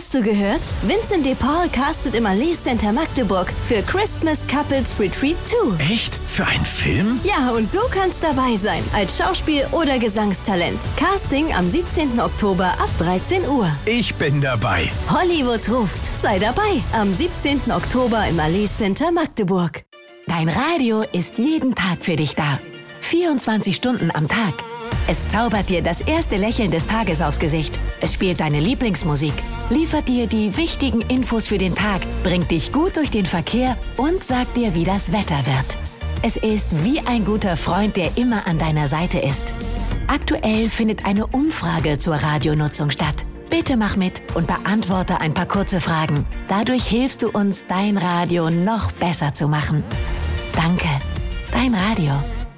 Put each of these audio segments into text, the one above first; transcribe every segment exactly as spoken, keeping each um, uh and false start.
Hast du gehört? Vincent de Paul castet im Allee Center Magdeburg für Christmas Couples Retreat zwei. Echt? Für einen Film? Ja, und du kannst dabei sein, als Schauspiel- oder Gesangstalent. Casting am siebzehnten Oktober ab dreizehn Uhr. Ich bin dabei. Hollywood ruft. Sei dabei am siebzehnten Oktober im Allee Center Magdeburg. Dein Radio ist jeden Tag für dich da. vierundzwanzig Stunden am Tag. Es zaubert dir das erste Lächeln des Tages aufs Gesicht. Es spielt deine Lieblingsmusik, liefert dir die wichtigen Infos für den Tag, bringt dich gut durch den Verkehr und sagt dir, wie das Wetter wird. Es ist wie ein guter Freund, der immer an deiner Seite ist. Aktuell findet eine Umfrage zur Radionutzung statt. Bitte mach mit und beantworte ein paar kurze Fragen. Dadurch hilfst du uns, dein Radio noch besser zu machen. Danke, dein Radio.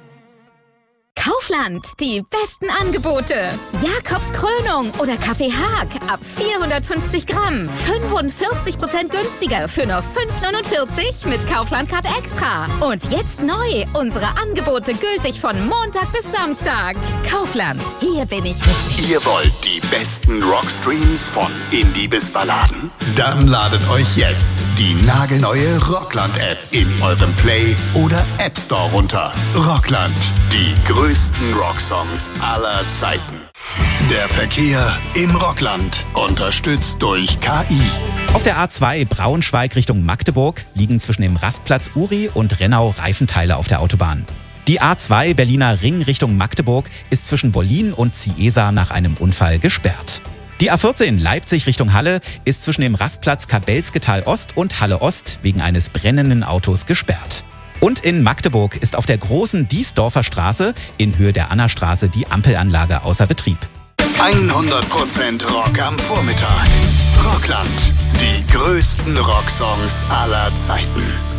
Kaufland, die besten Angebote. Jakobs Krönung oder Kaffee Haag ab vierhundertfünfzig Gramm. fünfundvierzig Prozent günstiger für nur fünf neunundvierzig mit Kaufland-Card Extra. Und jetzt neu, unsere Angebote gültig von Montag bis Samstag. Kaufland, hier bin ich richtig. Ihr wollt die besten Rockstreams von Indie bis Balladen? Dann ladet euch jetzt die nagelneue Rockland-App in eurem Play- oder App Store runter. Rockland, die größten Rocksongs aller Zeiten. Der Verkehr im Rockland, unterstützt durch K I. Auf der A zwei Braunschweig Richtung Magdeburg liegen zwischen dem Rastplatz Uri und Rennau Reifenteile auf der Autobahn. Die A zwei Berliner Ring Richtung Magdeburg ist zwischen Wollin und Ciesa nach einem Unfall gesperrt. Die A vierzehn Leipzig Richtung Halle ist zwischen dem Rastplatz Kabelsketal Ost und Halle Ost wegen eines brennenden Autos gesperrt. Und in Magdeburg ist auf der großen Diesdorfer Straße in Höhe der Annastraße die Ampelanlage außer Betrieb. hundert Prozent Rock am Vormittag. Rockland, die größten Rocksongs aller Zeiten.